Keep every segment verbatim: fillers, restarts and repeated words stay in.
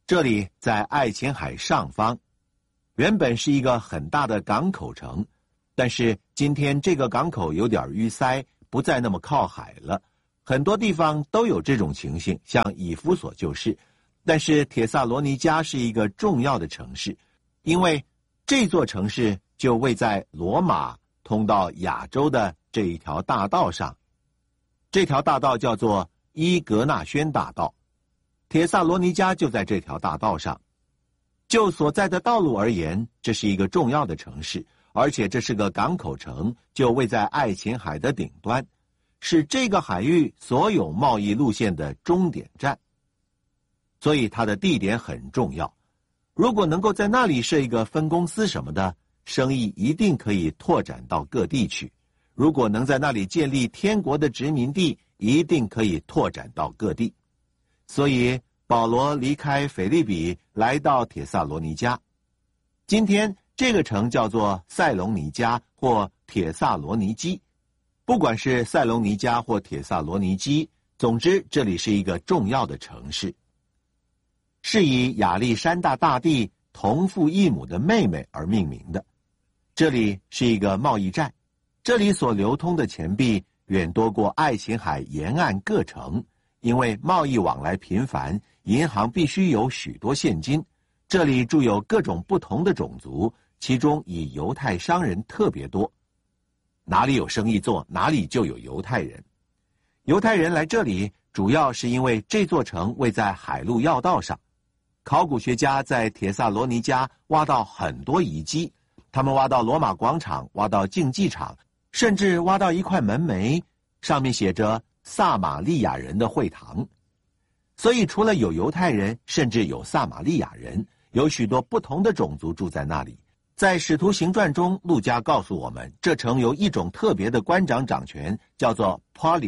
这里在爱琴海上方，原本是一个很大的港口城，但是今天这个港口有点淤塞，不再那么靠海了。很多地方都有这种情形，像以弗所就是。但是帖撒罗尼迦是一个重要的城市，因为这座城市就位在罗马通到亚洲的这一条大道上。这条大道叫做伊格纳轩大道，帖撒罗尼迦就在这条大道上。就所在的道路而言，这是一个重要的城市，而且这是个港口城，就位在爱琴海的顶端，是这个海域所有贸易路线的终点站。所以它的地点很重要，如果能够在那里设一个分公司什么的，生意一定可以拓展到各地去。如果能在那里建立天国的殖民地，一定可以拓展到各地。所以保罗离开腓立比来到帖撒罗尼迦。今天这个城叫做塞隆尼迦或帖撒罗尼基，不管是塞隆尼迦或帖撒罗尼基，总之这里是一个重要的城市，是以亚历山大大帝同父异母的妹妹而命名的。这里是一个贸易站，这里所流通的钱币远多过爱琴海沿岸各城，因为贸易往来频繁，银行必须有许多现金。这里住有各种不同的种族，其中以犹太商人特别多。哪里有生意做，哪里就有犹太人。犹太人来这里主要是因为这座城位在海路要道上。考古学家在帖撒罗尼迦挖到很多遗迹，他们挖到罗马广场，挖到竞技场，甚至挖到一块门楣，上面写着撒玛利亚人的会堂。所以除了有犹太人，甚至有撒玛利亚人，有许多不同的种族住在那里。在使徒行传中，路加告诉我们，这城有一种特别的官长掌权，叫做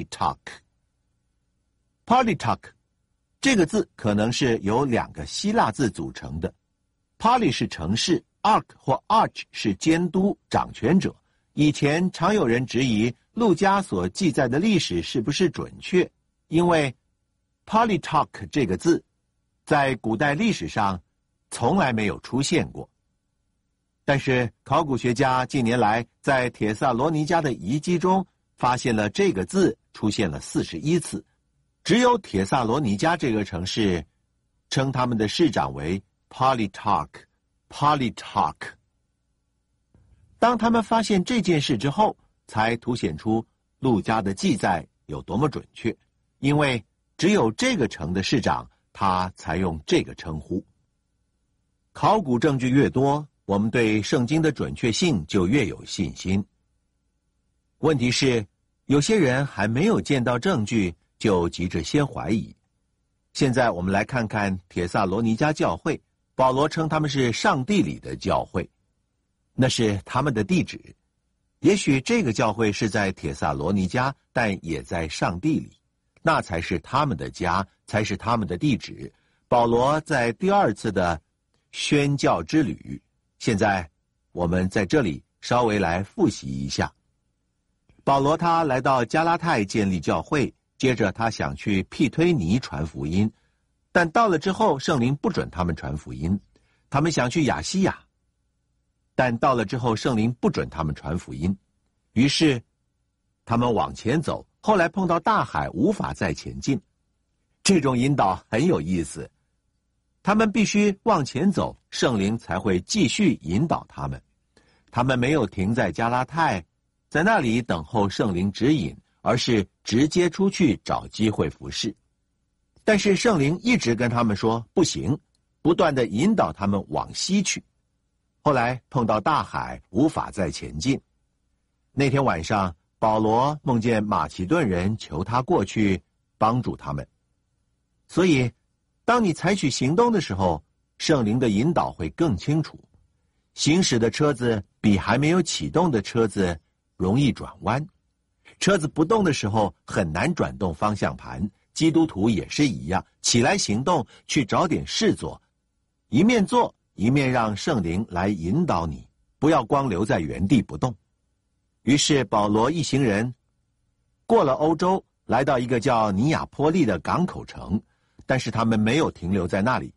politarch。politarch 这个字可能是由两个希腊字组成的， poly 是城市， arch 或 arch 是监督掌权者。以前常有人质疑路加所记载的历史是不是准确，因为 politarch 这个字在古代历史上从来没有出现过。但是考古学家近年来在帖撒罗尼迦的遗迹中发现了这个字出现了四十一次，只有帖撒罗尼迦这个城市称他们的市长为 politarch politarch。 当他们发现这件事之后，才凸显出路加的记载有多么准确，因为只有这个城的市长他才用这个称呼。考古证据越多，我们对圣经的准确性就越有信心。问题是，有些人还没有见到证据就急着先怀疑。现在我们来看看帖撒罗尼迦教会，保罗称他们是上帝里的教会，那是他们的地址。也许这个教会是在帖撒罗尼迦，但也在上帝里，那才是他们的家，才是他们的地址。保罗在第二次的宣教之旅，现在我们在这里稍微来复习一下。保罗他来到加拉太建立教会，接着他想去庇推尼传福音，但到了之后圣灵不准他们传福音。他们想去亚西亚，但到了之后圣灵不准他们传福音。于是他们往前走，后来碰到大海，无法再前进。这种引导很有意思，他们必须往前走，圣灵才会继续引导他们。他们没有停在加拉太，在那里等候圣灵指引，而是直接出去找机会服事。但是圣灵一直跟他们说不行，不断地引导他们往西去。后来碰到大海，无法再前进。那天晚上，保罗梦见马其顿人求他过去帮助他们。所以当你采取行动的时候，圣灵的引导会更清楚。行驶的车子比还没有启动的车子容易转弯，车子不动的时候很难转动方向盘。基督徒也是一样，起来行动，去找点事做，一面做一面让圣灵来引导你，不要光留在原地不动。于是保罗一行人过了欧洲，来到一个叫尼亚波利的港口城，但是他们没有停留在那里，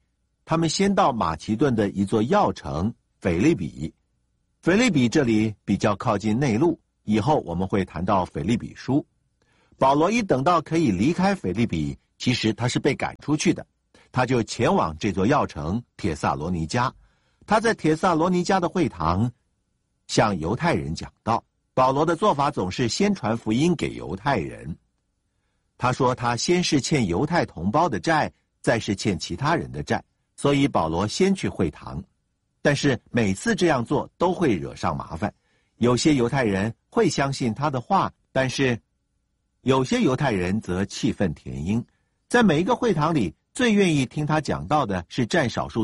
他们先到马其顿的一座要城腓立比。腓立比这里比较靠近内陆，以后我们会谈到腓立比书。保罗一等到可以离开腓立比，其实他是被赶出去的，他就前往这座要城帖撒罗尼迦。他在帖撒罗尼迦的会堂向犹太人讲道。保罗的做法总是先传福音给犹太人。他说他先是欠犹太同胞的债，再是欠其他人的债，所以保罗先去会堂。但是每次这样做都会惹上麻烦，有些犹太人会相信他的话，但是有些犹太人则气愤填膺。在每一个会堂里，最愿意听他讲道的是占少数